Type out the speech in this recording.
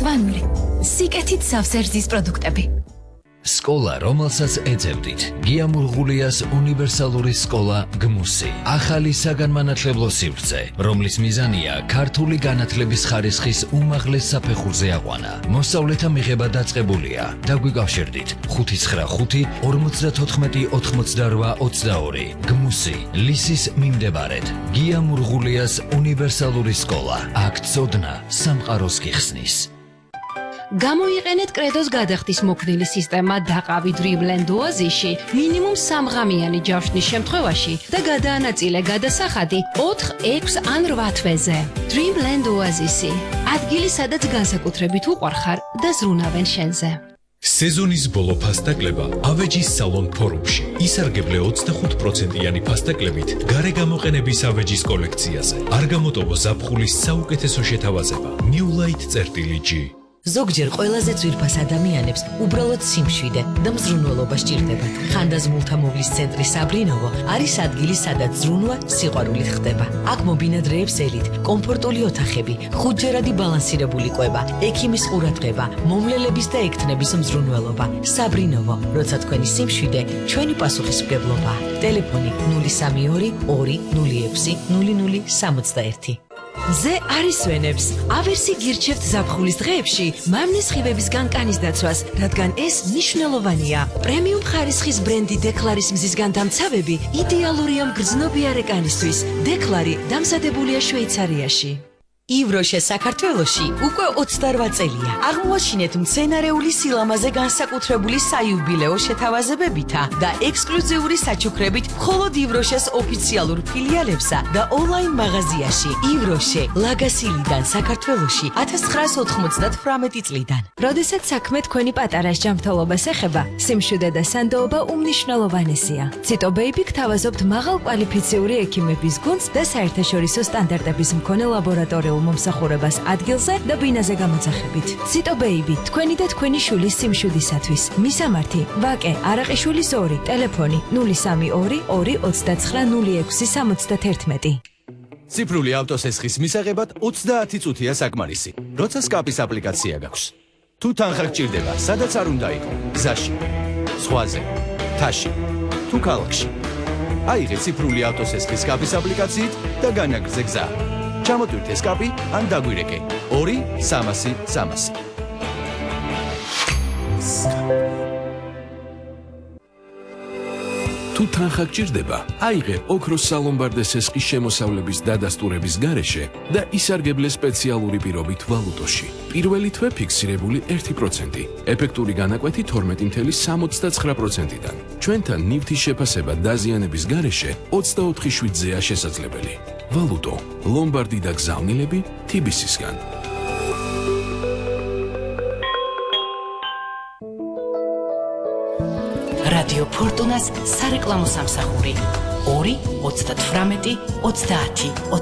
მწვანული, სიკეთით სავსე რძის პროდუქტები. სკოლა, რომელსაც ეძებდით, გია მურღულიას უნივერსალური სკოლა გმუსი. ახალი საგანმანათლებლო სივრცე, რომლის მიზანია ქართული განათლების ხარისხის უმაღლეს საფეხურზე აყვანა. მოსწავლეთა მიღება დაწყებულია. დაგვიკავშირდით 595 54 88 22. გმუსი, ლისის მიმდებარედ. გია მურღულიას უნივერსალური სკოლა. აქ ცოდნა სამყაროს გიხსნის. გამოიყენეთ კრედოს გადახდის მოქნილი სისტემა დაყავით Dreamland Oasis-ში მინიმუმ 3 ღამიანი ჯავშნის შემთხვევაში და გადაანაწილე გადასახადი 4, 6 ან 8 თვეზე. Dreamland Oasis-ი. ადგილი, სადაც განსაკუთრებით უყვარხარ და ზრუნავენ შენზე. სეზონის ბოლო ფასტაკლება ავეჯის სალონ ფორუმში. ისარგებლე 25%-იანი ფასტაკლებით გარე გამოყენების ავეჯის კოლექციაზე. არ გამოტოვო ზაფხულის საუკეთესო შეთავაზება. New Light-G. ზოგჯერ ყველაზე ძვირფას ადამიანებს უბრალოდ სიმშვიდე და მზრუნველობა სჭირდებათ. ხანდაზმულთა მოვლის ცენტრი საბრინოვო არის ადგილი, სადაც ზრუნვა სიყვარულით ხდება. აქ მობინადრეებს ელით, კომფორტული ოთახები, ხუთჯერადი ბალანსირებული კვება, ექიმის ყურადღება, მომლელების და ექთნების მზრუნველობა. საბრინოვო, როცა თქვენი სიმშვიდე, ჩვენი პასუხისმგებლობა. ტელეფონი 032 206 0061. ზე არის ვენებს. ავერსი გირჩევთ ზაფხულის დღეებში მამნის ხივებისგან კანის დაცვას, რადგან ეს მნიშვნელოვანია. პრემიუმ ხარისხის ბრენდი დეკლარის მზისგან დამცავები იდეალურია მგრძნობიარე კანისთვის. დეკლარი დამზადებულია შვეიცარიაში. ივროშე საქართველოში უკვე 28 წელია. აღმოაჩინეთ მცენარეული სილამაზე განსაკუთრებული საიუბილეო შეთავაზებებითა და ექსკლუზიური საჩუქრებით მხოლოდ ივროშეს ოფიციალურ ფილიალებსა და ონლაინ მაღაზიაში. ივროშე, ლაგასილიდან საქართველოში 1998 წლიდან. როდესაც საქმე თქვენი პატარას ჯანმრთელობას ეხება, სიმშვიდე და სანდოობა უმნიშვნელოვანესია. ციტო ბეიბი გთავაზობთ მაღალ კვალიფიციური ექიმების გუნდს და საერთაშორისო სტანდარტების მქონე ლაბორატორიულ მომსახურებას ადგილზე და ბინაზე გამოძახებით. ციტო ბეიბი, თქვენი და თქვენი შვილის სიმშვიდისათვის. მისამართი: ვაკე არაყიშვილის 2, ტელეფონი 032 229 0671. ციფრული ავტოსესხის მისაღებად 30 წუთია საკმარისი. როცა სკაპის აპლიკაცია გაქვს. თუ თანხა გჭირდება, სადაც არ უნდა იყო, გზაში, ზღვაზე, მთაში, თუ ქალაქში. აიღე ციფრული ავტოსესხის სკაპის აპლიკაციით და განაგრძე გზა. ჩამოტვირთე სკაპი ან დაგვირეკე 2 300 300. თუ თანხა გჭირდება, აიღე ოქროს სალომბარდე სესხის შემოსავლების დადასტურების გარეშე და ისარგებლე სპეციალური პირობით ვალუტოში. პირველი თვე ფიქსირებული 1%, ეფექტური განაკვეთი 12.69%-დან. ჩვენთან ნივთის შეფასება დაზიანების გარეშე 24/7-ზეა შესაძლებელი. ვალუტო, ლომბარდი და გზავნილები TBC-სგან. რადიო ფორტუნას სარეკლამო სამსახური 2 38 30